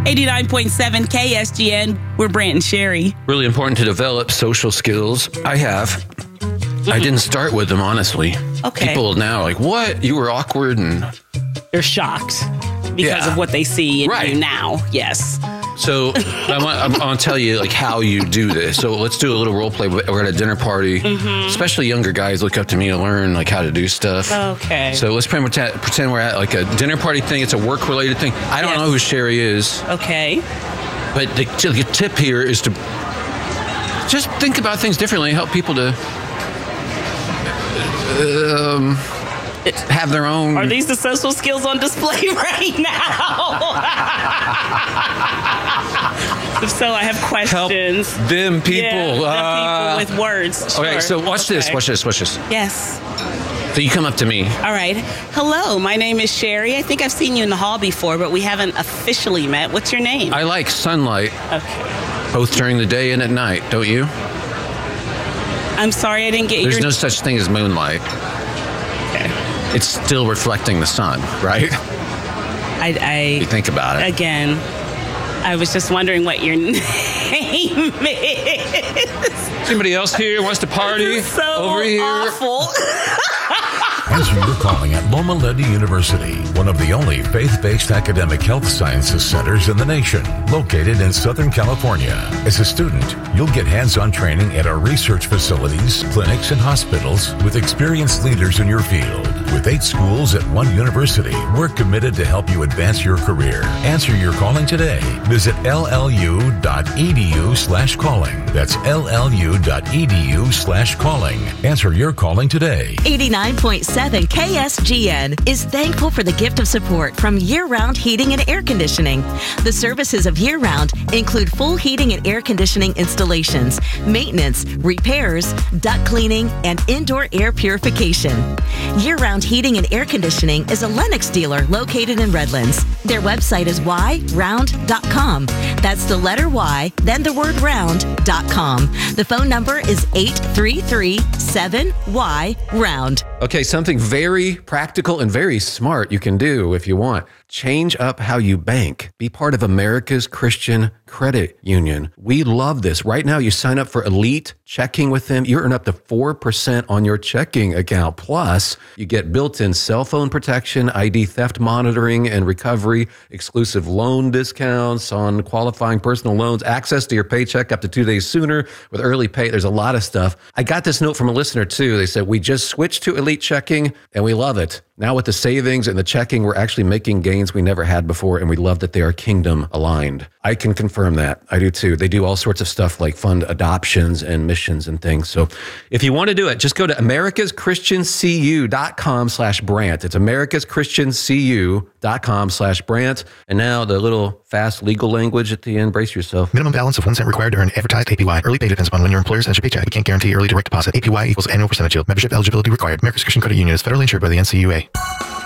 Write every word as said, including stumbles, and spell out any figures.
eighty-nine point seven K S G N. We're Brant and Sherry. Really important to develop social skills. I have. Mm-hmm. I didn't start with them, honestly. Okay. People now are like, what? You were awkward and... They're shocked because Yeah. of what they see in Right. you now. Yes. So I want, I want to tell you like how you do this. So let's do a little role play. We're at a dinner party. Mm-hmm. Especially younger guys look up to me to learn like how to do stuff. Okay. So let's pretend, pretend we're at like a dinner party thing. It's a work related thing. I don't Yes. know who Sherry is. Okay. But the, the tip here is to just think about things differently. Help people to um, have their own. Are these the social skills on display right now? If so, I have Help questions. them people. Yeah, the uh, people with words. Sure. Okay, so watch this. Okay. Watch this. Watch this. Yes. So you come up to me. All right. Hello, my name is Sherry. I think I've seen you in the hall before, but we haven't officially met. What's your name? I like sunlight, Okay. both during the day and at night, don't you? I'm sorry I didn't get There's your... no such thing as moonlight. Okay. It's still reflecting the sun, right? I, I... You think about it. Again, I was just wondering what your name is. Anybody else here wants to party? This is so over here? awful. Answer your calling at Loma Linda University, one of the only faith-based academic health sciences centers in the nation, located in Southern California. As a student, you'll get hands-on training at our research facilities, clinics, and hospitals with experienced leaders in your field. With eight schools at one university, we're committed to help you advance your career. Answer your calling today. Visit llu.edu slash calling. That's llu.edu slash calling. Answer your calling today. eighty-nine point seven K S G N is thankful for the gift of support from Year-Round Heating and Air Conditioning. The services of Year-Round include full heating and air conditioning installations, maintenance, repairs, duct cleaning, and indoor air purification. Year-Round Heating and Air Conditioning is a Lennox dealer located in Redlands. Their website is y round dot com. That's the letter Y, then the word round dot com. The phone number is eight three three seven Y round. Okay, something very practical and very smart you can do if you want. Change up how you bank. Be part of America's Christian Credit Union. We love this. Right now, you sign up for Elite Checking with them. You earn up to four percent on your checking account. Plus, you get built-in cell phone protection, I D theft monitoring and recovery, exclusive loan discounts on qualifying personal loans, access to your paycheck up to two days sooner with early pay. There's a lot of stuff. I got this note from a listener, too. They said, we just switched to Elite Checking, and we love it. Now with the savings and the checking, we're actually making gains we never had before, and we love that they are kingdom aligned. I can confirm that. I do too. They do all sorts of stuff like fund adoptions and missions and things. So if you want to do it, just go to americaschristiancu.com slash Brant. It's americaschristiancu.com slash Brant. And now the little fast legal language at the end. Brace yourself. Minimum balance of one cent required to earn advertised A P Y. Early pay depends upon when your employer sends your paycheck. We can't guarantee early direct deposit. A P Y equals annual percentage yield. Membership eligibility required. America's Christian Credit Union is federally insured by the N C U A.